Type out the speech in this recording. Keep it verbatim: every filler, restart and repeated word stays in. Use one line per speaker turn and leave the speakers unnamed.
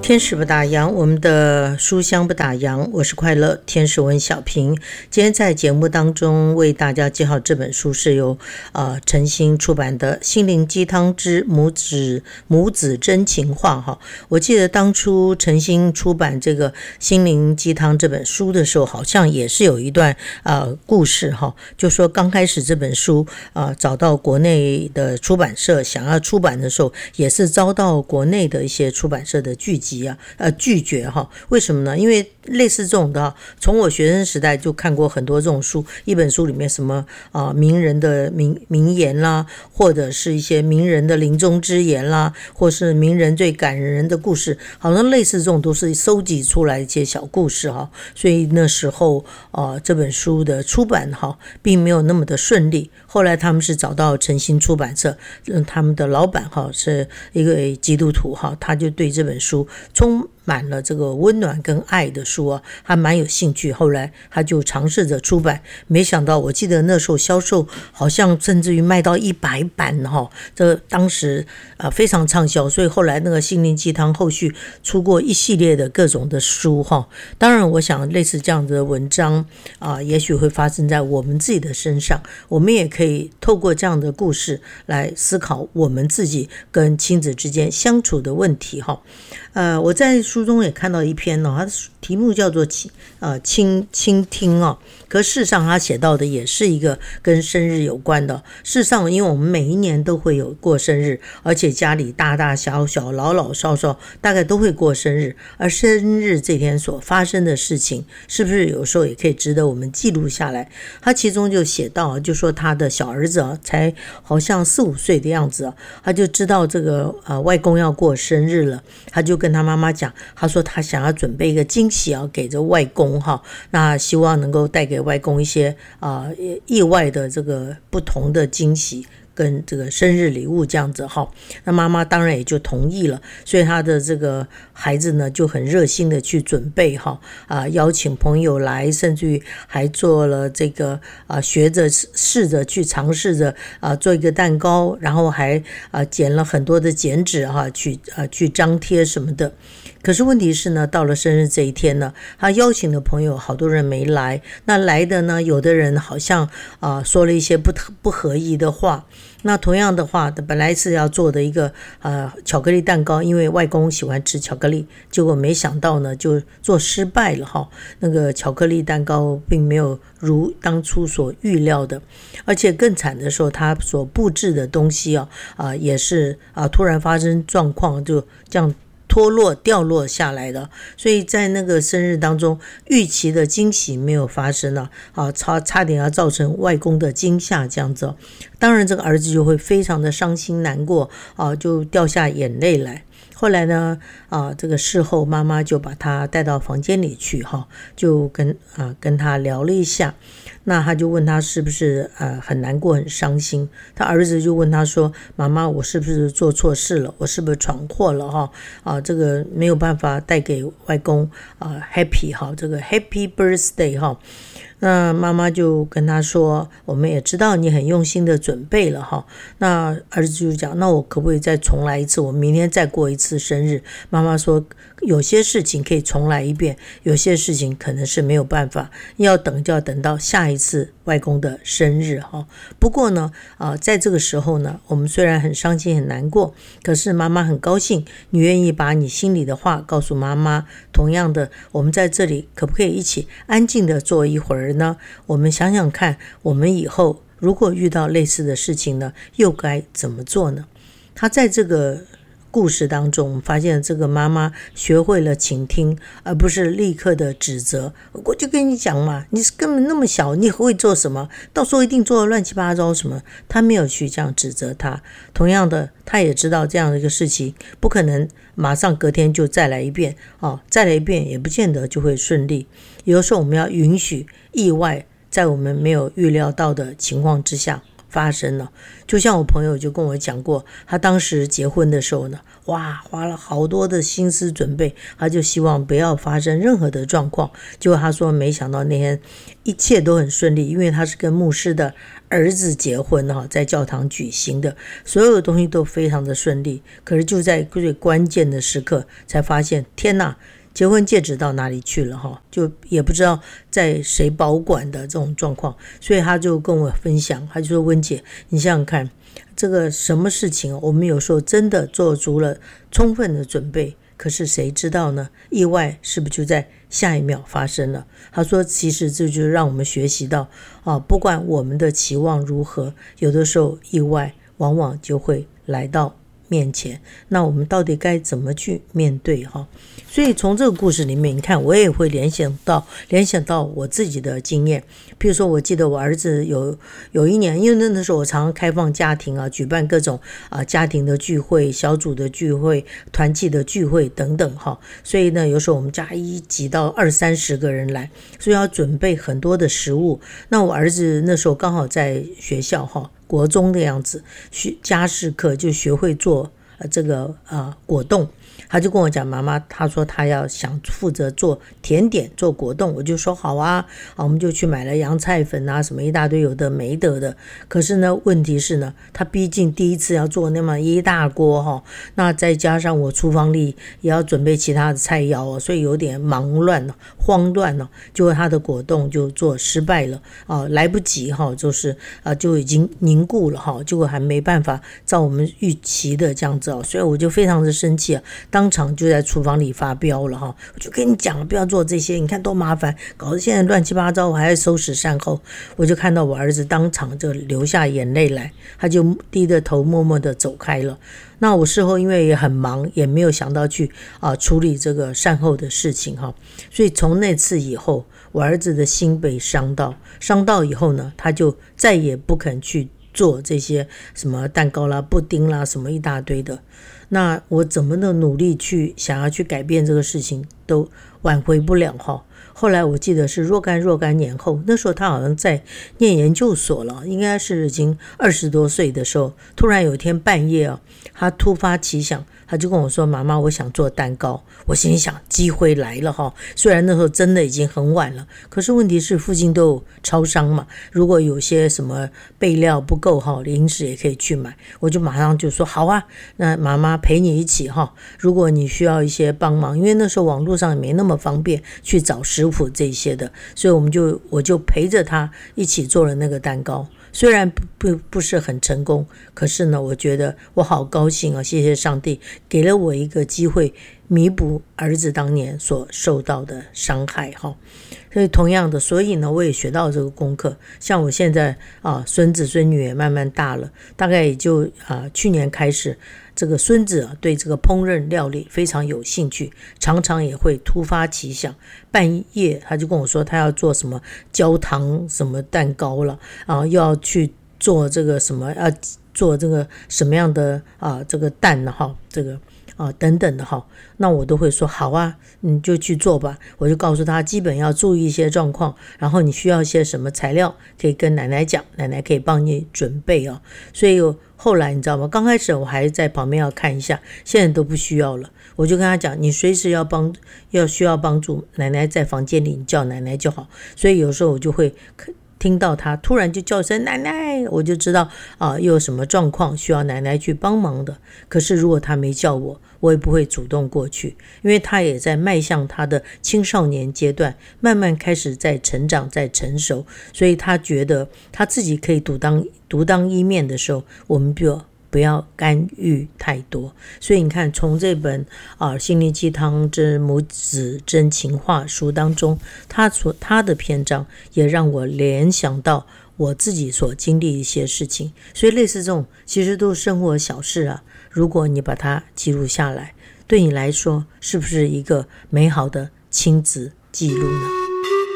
天使不打烊，我们的书香不打烊，我是快乐天使文小平。今天在节目当中为大家介绍这本书是由呃晨星出版的《心灵鸡汤之母子母子真情话》哈。我记得当初晨星出版这个《心灵鸡汤》这本书的时候，好像也是有一段呃故事哈，就说刚开始这本书呃找到国内的出版社想要出版的时候，也是遭到国内的一些出版社的拒集。呃，拒绝哈，为什么呢？因为类似这种的，从我学生时代就看过很多这种书，一本书里面什么啊、呃、名人的名名言啦，或者是一些名人的临终之言啦，或是名人最感人的故事，好像类似这种都是收集出来一些小故事哈。所以那时候呃这本书的出版哈，并没有那么的顺利。后来他们是找到晨星出版社，嗯，他们的老板哈是一个基督徒哈，他就对这本书充满了这个温暖跟爱的书啊，还蛮有兴趣。后来他就尝试着出版，没想到我记得那时候销售好像甚至于卖到一百版哈，这当时啊非常畅销。所以后来那个心灵鸡汤后续出过一系列的各种的书哈。当然，我想类似这样的文章啊，也许会发生在我们自己的身上，我们也可以透过这样的故事来思考我们自己跟亲子之间相处的问题哈。呃，我在书中也看到一篇呢、哦，它的题目叫做呃倾倾听哦。可事实上，他写到的也是一个跟生日有关的。事实上，因为我们每一年都会有过生日，而且家里大大小小、老老少少大概都会过生日。而生日这天所发生的事情，是不是有时候也可以值得我们记录下来？他其中就写到，就说他的小儿子啊，才好像四五岁的样子啊，他就知道这个呃外公要过生日了，他就跟他妈妈讲，他说他想要准备一个惊喜啊，给这外公哈，那希望能够带给外公一些啊、呃、意外的这个不同的惊喜跟这个生日礼物这样子哈。那妈妈当然也就同意了，所以他的这个孩子呢就很热心的去准备哈啊、呃，邀请朋友来，甚至于还做了这个啊、呃、学着试着去尝试着啊、呃、做一个蛋糕，然后还啊、呃、剪了很多的剪纸哈去啊、呃、去张贴什么的。可是问题是呢，到了生日这一天呢，他邀请的朋友好多人没来，那来的呢，有的人好像啊、呃、说了一些不不合意的话。那同样的话，本来是要做的一个呃巧克力蛋糕，因为外公喜欢吃巧克力，结果没想到呢就做失败了哈。那个巧克力蛋糕并没有如当初所预料的，而且更惨的时候，他所布置的东西啊啊、呃、也是啊、呃、突然发生状况，就这样脱落掉落下来的，所以在那个生日当中，预期的惊喜没有发生了啊，差差点要造成外公的惊吓这样子。当然，这个儿子就会非常的伤心难过啊，就掉下眼泪来。后来呢，啊，这个事后妈妈就把他带到房间里去哈，就跟啊跟他聊了一下。那他就问他是不是呃很难过很伤心，他儿子就问他说，妈妈，我是不是做错事了，我是不是闯祸了哈啊，这个没有办法带给外公啊 happy 哈，这个 happy birthday 哈。那妈妈就跟他说，我们也知道你很用心的准备了哈。那儿子就讲，那我可不可以再重来一次，我明天再过一次生日。妈妈说，有些事情可以重来一遍，有些事情可能是没有办法，要等就要等到下一次外公的生日哈。不过呢啊、呃，在这个时候呢，我们虽然很伤心很难过，可是妈妈很高兴你愿意把你心里的话告诉妈妈。同样的，我们在这里可不可以一起安静的坐一会儿呢？我们想想看，我们以后如果遇到类似的事情呢，又该怎么做呢？他在这个故事当中，我们发现这个妈妈学会了倾听，而不是立刻的指责。我就跟你讲嘛，你根本那么小，你会做什么？到时候一定做乱七八糟什么。他没有去这样指责他。同样的，他也知道这样的一个事情不可能马上隔天就再来一遍哦，再来一遍也不见得就会顺利。有的时候我们要允许意外在我们没有预料到的情况之下发生了。就像我朋友就跟我讲过，他当时结婚的时候呢，哇，花了好多的心思准备，他就希望不要发生任何的状况。结果他说没想到那天一切都很顺利，因为他是跟牧师的儿子结婚哈，在教堂举行的，所有的东西都非常的顺利。可是就在最关键的时刻才发现，天哪，结婚戒指到哪里去了哈？就也不知道在谁保管的这种状况。所以他就跟我分享，他就说，温姐，你想想看，这个什么事情我们有时候真的做足了充分的准备，可是谁知道呢？意外是不是就在下一秒发生了？他说其实这就是让我们学习到啊，不管我们的期望如何，有的时候意外往往就会来到面前，那我们到底该怎么去面对哈？所以从这个故事里面，你看我也会联想到联想到我自己的经验。譬如说我记得我儿子有有一年，因为那时候我常常开放家庭啊，举办各种啊家庭的聚会、小组的聚会、团契的聚会等等哈，所以呢有时候我们家一挤到二三十个人来，所以要准备很多的食物。那我儿子那时候刚好在学校哈，国中的样子，学家事课就学会做呃这个呃果冻。他就跟我讲，妈妈，他说他要想负责做甜点，做果冻。我就说好啊，好，我们就去买了洋菜粉啊，什么一大堆有的没得的。可是呢，问题是呢，他毕竟第一次要做那么一大锅哈，那再加上我厨房里也要准备其他的菜肴哦，所以有点忙乱了、慌乱了。结果他的果冻就做失败了啊，来不及哈，就是啊就已经凝固了哈，结果还没办法照我们预期的这样子哦，所以我就非常的生气啊。当场就在厨房里发飙了哈！我就跟你讲了，不要做这些，你看多麻烦，搞得现在乱七八糟，我还要收拾善后。我就看到我儿子当场就流下眼泪来，他就低着头默默的走开了。那我事后因为也很忙，也没有想到去啊处理这个善后的事情哈，所以从那次以后，我儿子的心被伤到，伤到以后呢，他就再也不肯去做这些什么蛋糕啦、布丁啦，什么一大堆的。那我怎么的努力去想要去改变这个事情都挽回不了哈。后来我记得是若干若干年后，那时候他好像在念研究所了，应该是已经二十多岁的时候，突然有一天半夜啊，他突发奇想，他就跟我说，妈妈，我想做蛋糕。我心里想，机会来了哈，虽然那时候真的已经很晚了，可是问题是附近都有超商嘛，如果有些什么备料不够哈，零食也可以去买。我就马上就说好啊，那妈妈陪你一起哈，如果你需要一些帮忙，因为那时候网络上也没那么方便去找食谱这些的，所以我们就我就陪着他一起做了那个蛋糕。虽然不不不是很成功，可是呢，我觉得我好高兴啊！谢谢上帝给了我一个机会，弥补儿子当年所受到的伤害哈。所以同样的，所以呢，我也学到这个功课。像我现在啊，孙子孙女也慢慢大了，大概也就啊，去年开始。这个孙子啊，对这个烹饪料理非常有兴趣，常常也会突发奇想，半夜他就跟我说他要做什么焦糖什么蛋糕了啊，又要去做这个什么，要做这个什么样的啊这个蛋呢哈，这个啊等等的哈，那我都会说好啊，你就去做吧。我就告诉他基本要注意一些状况，然后你需要一些什么材料，可以跟奶奶讲，奶奶可以帮你准备哦。所以后来你知道吗？刚开始我还在旁边要看一下，现在都不需要了。我就跟他讲，你随时要帮要需要帮助，奶奶在房间里，你叫奶奶就好。所以有时候我就会听到他突然就叫声奶奶，我就知道啊，又有什么状况需要奶奶去帮忙的。可是如果他没叫我，我也不会主动过去，因为他也在迈向他的青少年阶段，慢慢开始在成长，在成熟，所以他觉得他自己可以独当独当一面的时候，我们就不要干预太多。所以你看，从这本啊心灵鸡汤之母子真情话书当中，他所他的篇章也让我联想到我自己所经历一些事情，所以类似这种其实都是生活小事啊，如果你把它记录下来，对你来说是不是一个美好的亲子记录呢？